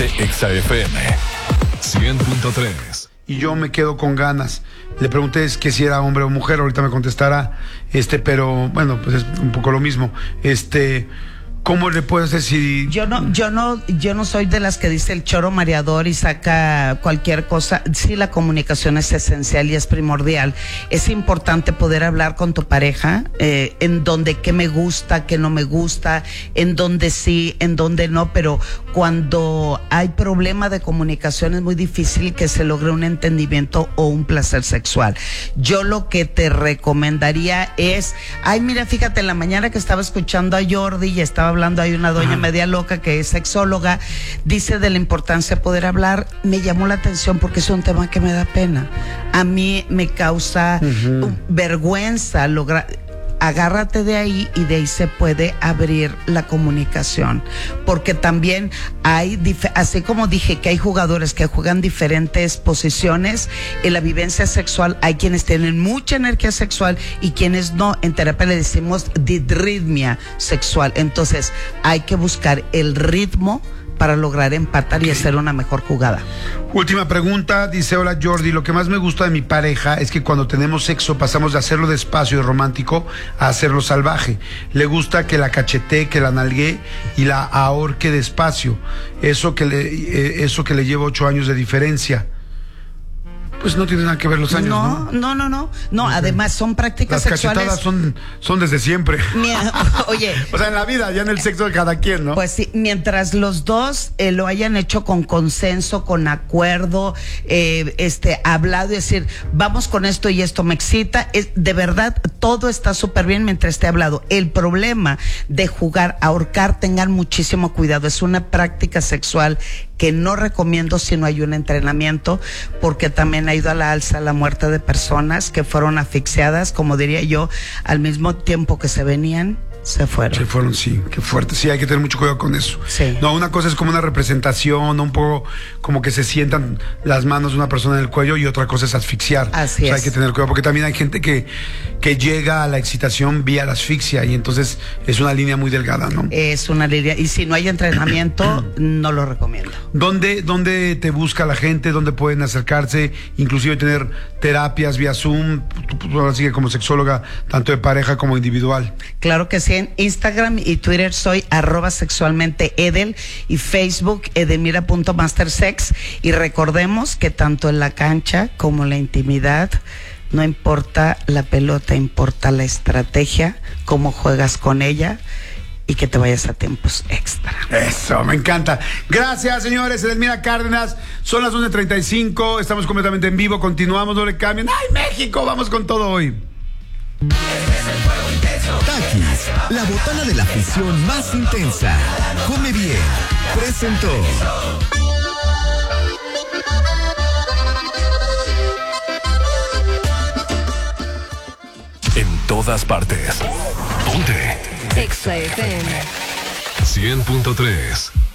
de Exa FM 100.3. Y yo me quedo con ganas. Le pregunté que si era hombre o mujer, ahorita me contestará, pero bueno, pues es un poco lo mismo. ¿Cómo le puedes decir? Yo no soy de las que dice el choro mareador y saca cualquier cosa. Sí, la comunicación es esencial y es primordial. Es importante poder hablar con tu pareja, en donde qué me gusta, qué no me gusta, en donde sí, en donde no, pero cuando hay problema de comunicación es muy difícil que se logre un entendimiento o un placer sexual. Yo lo que te recomendaría es, mira, fíjate, en la mañana que estaba escuchando a Jordi y estaba hablando, hay una doña media loca que es sexóloga, dice de la importancia de poder hablar. Me llamó la atención porque es un tema que me da pena. A mí me causa vergüenza lograr. Agárrate de ahí y de ahí se puede abrir la comunicación, porque también hay, así como dije que hay jugadores que juegan diferentes posiciones en la vivencia sexual, hay quienes tienen mucha energía sexual y quienes no. En terapia le decimos disritmia sexual. Entonces hay que buscar el ritmo para lograr empatar y hacer una mejor jugada. Última pregunta, dice: hola Jordi, lo que más me gusta de mi pareja es que cuando tenemos sexo pasamos de hacerlo despacio y romántico a hacerlo salvaje. Le gusta que la cachetee, que la nalguee y la ahorque despacio. Eso que le lleva 8 años de diferencia. Pues no tiene nada que ver los años, ¿no? No, además son prácticas sexuales. Las cachetadas son desde siempre. Oye. O sea, en la vida, ya en el sexo de cada quien, ¿no? Pues sí, mientras los dos lo hayan hecho con consenso, con acuerdo, hablado y decir, vamos con esto y esto me excita, de verdad, todo está súper bien mientras esté hablado. El problema de jugar, ahorcar, tengan muchísimo cuidado. Es una práctica sexual que no recomiendo si no hay un entrenamiento, porque también ha ido a la alza la muerte de personas que fueron asfixiadas, como diría yo, al mismo tiempo que se venían, se fueron. Sí, qué fuerte. Sí, hay que tener mucho cuidado con eso. Sí. No, una cosa es como una representación, un poco como que se sientan las manos de una persona en el cuello, y otra cosa es asfixiar. Así es. Hay que tener cuidado, porque también hay gente que llega a la excitación vía la asfixia, y entonces es una línea muy delgada, ¿no? Es una línea, y si no hay entrenamiento, no lo recomiendo. ¿Dónde te busca la gente? ¿Dónde pueden acercarse? Inclusive tener terapias vía Zoom, así que como sexóloga, tanto de pareja como individual. Claro que sí. En Instagram y Twitter soy @sexualmenteedel y Facebook edemira.mastersex. Y recordemos que tanto en la cancha como en la intimidad no importa la pelota, importa la estrategia, cómo juegas con ella y que te vayas a tiempos extra. Eso, me encanta. Gracias, señores. Edelmira Cárdenas. Son las 11:35. Estamos completamente en vivo. Continuamos, no le cambien. ¡Ay, México! Vamos con todo hoy. Takis, la botana de la afición más intensa. Come bien. Presentó. En todas partes. Ponte. Exa FM 100.3.